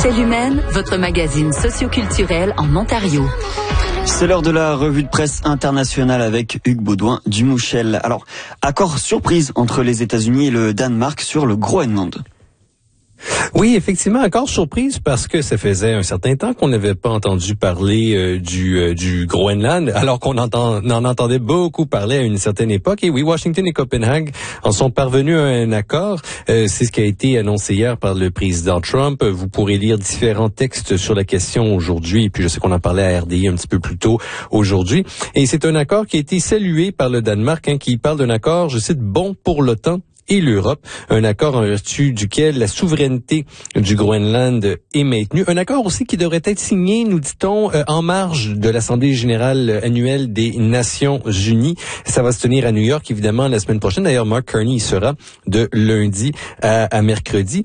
Celle humaine, votre magazine socioculturel en Ontario. C'est l'heure de la revue de presse internationale avec Hugues Baudouin-Dumouchel. Alors, accord surprise entre les États-Unis et le Danemark sur le Groenland. Oui, effectivement, accord surprise parce que ça faisait un certain temps qu'on n'avait pas entendu parler du Groenland, alors qu'on en entendait beaucoup parler à une certaine époque. Et oui, Washington et Copenhague en sont parvenus à un accord. C'est ce qui a été annoncé hier par le président Trump. Vous pourrez lire différents textes sur la question aujourd'hui. Et puis, je sais qu'on en parlait à RDI un petit peu plus tôt aujourd'hui. Et c'est un accord qui a été salué par le Danemark, qui parle d'un accord, je cite, bon pour l'OTAN et l'Europe, un accord en vertu duquel la souveraineté du Groenland est maintenue. Un accord aussi qui devrait être signé, nous dit-on, en marge de l'Assemblée générale annuelle des Nations unies. Ça va se tenir à New York, évidemment, la semaine prochaine. D'ailleurs, Mark Carney y sera de lundi à mercredi.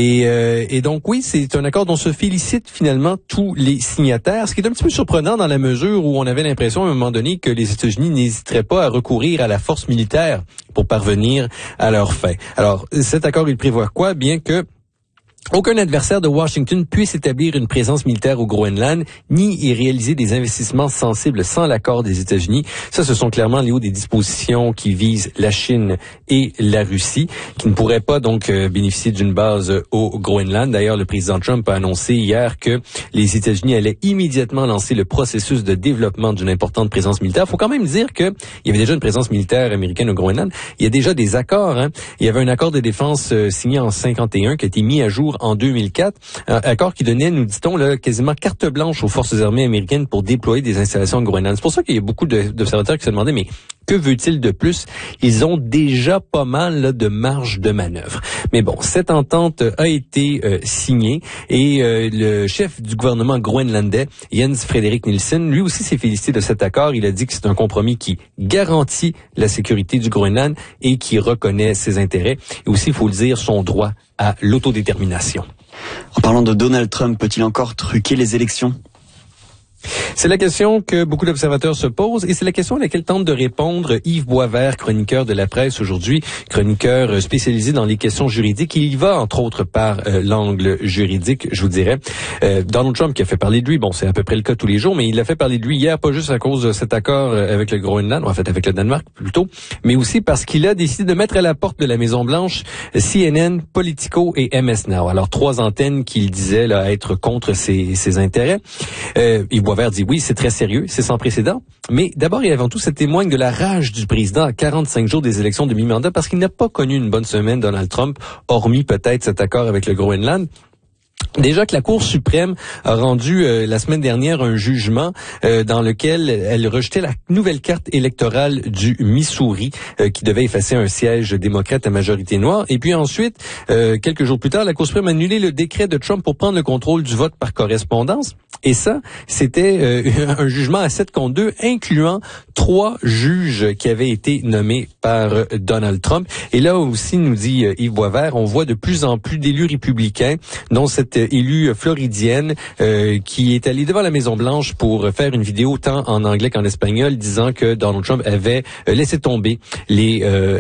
Et donc, oui, c'est un accord dont se félicitent finalement tous les signataires, ce qui est un petit peu surprenant dans la mesure où on avait l'impression à un moment donné que les États-Unis n'hésiteraient pas à recourir à la force militaire pour parvenir à leur fin. Alors, cet accord, il prévoit quoi? Bien que aucun adversaire de Washington puisse établir une présence militaire au Groenland, ni y réaliser des investissements sensibles sans l'accord des États-Unis. Ça, ce sont clairement les hauts des dispositions qui visent la Chine et la Russie, qui ne pourraient pas donc bénéficier d'une base au Groenland. D'ailleurs, le président Trump a annoncé hier que les États-Unis allaient immédiatement lancer le processus de développement d'une importante présence militaire. Il faut quand même dire qu'il y avait déjà une présence militaire américaine au Groenland. Il y a déjà des accords. Il y avait un accord de défense signé en 51 qui a été mis à jour en 2004, un accord qui donnait, nous dit-on, là, quasiment carte blanche aux forces armées américaines pour déployer des installations au Groenland. C'est pour ça qu'il y a beaucoup d'observateurs qui se demandaient, mais que veut-il de plus? Ils ont déjà pas mal là, de marge de manœuvre. Mais bon, cette entente a été signée et le chef du gouvernement groenlandais, Jens Frederik Nielsen, lui aussi s'est félicité de cet accord. Il a dit que c'est un compromis qui garantit la sécurité du Groenland et qui reconnaît ses intérêts. Et aussi, il faut le dire, son droit à l'autodétermination. En parlant de Donald Trump, peut-il encore truquer les élections? C'est la question que beaucoup d'observateurs se posent et c'est la question à laquelle tente de répondre Yves Boisvert, chroniqueur de la presse aujourd'hui, chroniqueur spécialisé dans les questions juridiques. Il y va, entre autres, par l'angle juridique, je vous dirais. Donald Trump qui a fait parler de lui, bon, c'est à peu près le cas tous les jours, mais il a fait parler de lui hier, pas juste à cause de cet accord avec le Groenland, en fait avec le Danemark plutôt, mais aussi parce qu'il a décidé de mettre à la porte de la Maison-Blanche CNN, Politico et MS Now. Alors, 3 antennes qu'il disait là, être contre ses intérêts. Yves Boisvert dit oui, c'est très sérieux, c'est sans précédent. Mais d'abord et avant tout, ça témoigne de la rage du président à 45 jours des élections de mi-mandat parce qu'il n'a pas connu une bonne semaine, Donald Trump, hormis peut-être cet accord avec le Groenland. Déjà que la Cour suprême a rendu la semaine dernière un jugement dans lequel elle rejetait la nouvelle carte électorale du Missouri qui devait effacer un siège démocrate à majorité noire. Et puis ensuite, quelques jours plus tard, la Cour suprême a annulé le décret de Trump pour prendre le contrôle du vote par correspondance. Et ça, c'était un jugement à 7 contre 2, incluant 3 juges qui avaient été nommés par Donald Trump. Et là aussi, nous dit Yves Boisvert, on voit de plus en plus d'élus républicains, dont cette élue floridienne qui est allée devant la Maison-Blanche pour faire une vidéo tant en anglais qu'en espagnol, disant que Donald Trump avait laissé tomber les